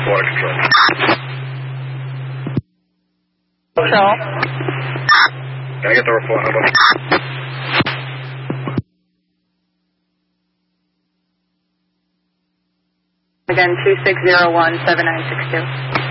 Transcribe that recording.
water control. Control. Can I get the report number? Again, 2601-7962.